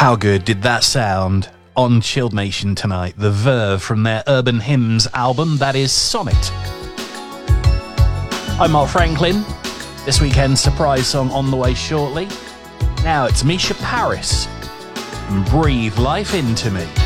How good did that sound on Chilled Nation tonight? The Verve from their Urban Hymns album, that is Sonnet. I'm Mark Franklin. This weekend's surprise song on the way shortly. Now it's Misha Paris and Breathe Life Into Me.